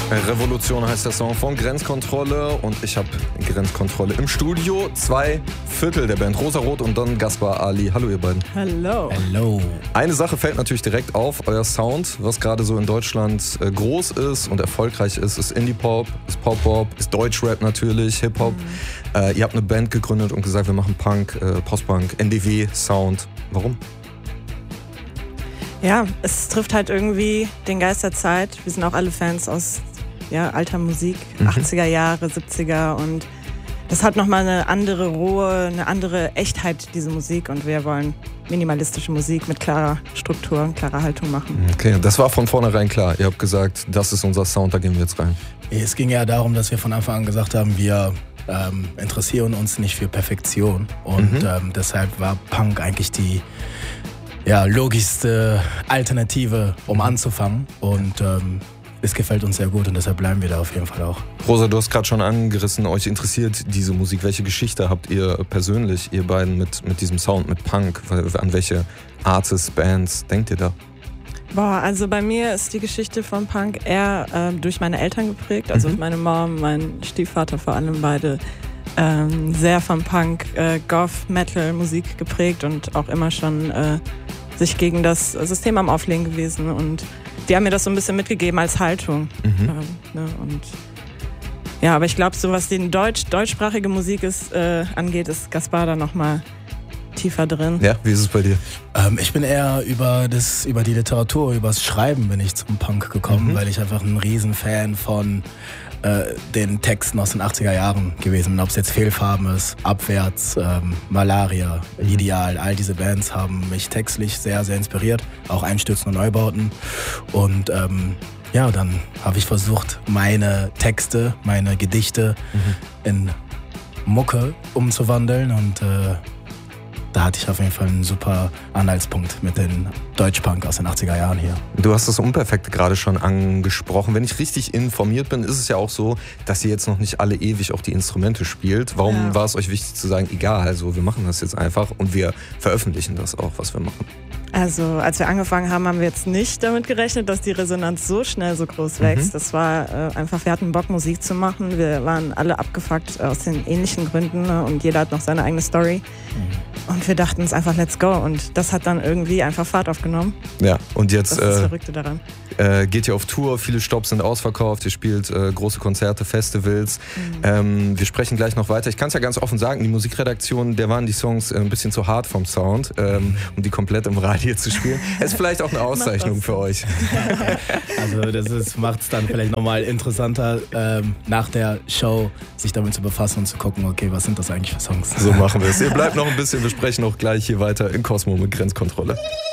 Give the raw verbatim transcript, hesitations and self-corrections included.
Revolution heißt der Song von Grenzkontrolle und ich habe Grenzkontrolle im Studio. Zwei Viertel der Band Rosarot und Don Gaspar Ali. Hallo ihr beiden. Hallo. Hallo. Eine Sache fällt natürlich direkt auf, euer Sound, was gerade so in Deutschland äh, groß ist und erfolgreich ist, ist Indie-Pop, ist Pop-Pop, ist Deutschrap natürlich, Hip-Hop. Mhm. Äh, ihr habt eine Band gegründet und gesagt, wir machen Punk, äh, Post-Punk, N D W-Sound. Warum? Ja, es trifft halt irgendwie den Geist der Zeit. Wir sind auch alle Fans aus ja, alter Musik, mhm. achtziger Jahre, siebziger und das hat nochmal eine andere rohe, eine andere Echtheit, diese Musik und wir wollen minimalistische Musik mit klarer Struktur und klarer Haltung machen. Okay, das war von vornherein klar. Ihr habt gesagt, das ist unser Sound, da gehen wir jetzt rein. Es ging ja darum, dass wir von Anfang an gesagt haben, wir ähm, interessieren uns nicht für Perfektion und mhm. ähm, deshalb war Punk eigentlich die ja, logischste Alternative, um anzufangen und ähm, es gefällt uns sehr gut und deshalb bleiben wir da auf jeden Fall auch. Rosa, du hast gerade schon angerissen, euch interessiert diese Musik. Welche Geschichte habt ihr persönlich, ihr beiden, mit, mit diesem Sound, mit Punk? An welche Artists, Bands denkt ihr da? Boah, also bei mir ist die Geschichte von Punk eher äh, durch meine Eltern geprägt. Also mhm. meine Mom, mein Stiefvater vor allem, beide ähm, sehr von Punk, äh, Goth, Metal, Musik geprägt und auch immer schon äh, sich gegen das System am Auflehnen gewesen und die haben mir das so ein bisschen mitgegeben als Haltung. Mhm. Ähm, ne, und ja, aber ich glaube, so was die Deutsch, deutschsprachige Musik ist, äh, angeht, ist Gaspar da nochmal tiefer drin. Ja, wie ist es bei dir? Ähm, ich bin eher über, das, über die Literatur, über das Schreiben bin ich zum Punk gekommen, mhm. weil ich einfach ein Riesenfan von äh, den Texten aus den achtziger Jahren gewesen bin. Ob es jetzt Fehlfarben ist, Abwärts, ähm, Malaria, mhm. Ideal, all diese Bands haben mich textlich sehr, sehr inspiriert. Auch Einstürzen und Neubauten. Und ähm, ja, dann habe ich versucht, meine Texte, meine Gedichte mhm. in Mucke umzuwandeln und äh, da hatte ich auf jeden Fall einen super Anhaltspunkt mit den Deutschpunk aus den achtziger Jahren hier. Du hast das Unperfekte gerade schon angesprochen. Wenn ich richtig informiert bin, ist es ja auch so, dass ihr jetzt noch nicht alle ewig auch die Instrumente spielt. Warum ja. war es euch wichtig zu sagen, egal, also wir machen das jetzt einfach und wir veröffentlichen das auch, was wir machen? Also als wir angefangen haben, haben wir jetzt nicht damit gerechnet, dass die Resonanz so schnell so groß wächst. Mhm. Das war äh, einfach, wir hatten Bock, Musik zu machen. Wir waren alle abgefuckt aus den ähnlichen Gründen, ne? Und jeder hat noch seine eigene Story. Mhm. Und wir dachten uns einfach, let's go. Und das hat dann irgendwie einfach Fahrt aufgenommen. Ja, und jetzt das ist das äh, Verrückte daran. Äh, geht ihr auf Tour, viele Stops sind ausverkauft, ihr spielt äh, große Konzerte, Festivals. Mhm. Ähm, wir sprechen gleich noch weiter. Ich kann es ja ganz offen sagen, die Musikredaktion, der waren die Songs äh, ein bisschen zu hart vom Sound, ähm, um die komplett im Radio zu spielen. Ist vielleicht auch eine Auszeichnung für euch. Also das macht es dann vielleicht nochmal interessanter, ähm, nach der Show sich damit zu befassen und zu gucken, okay, was sind das eigentlich für Songs? So machen wir es. Ihr bleibt noch ein bisschen, wir sprechen auch gleich hier weiter in Cosmo mit Grenzkontrolle.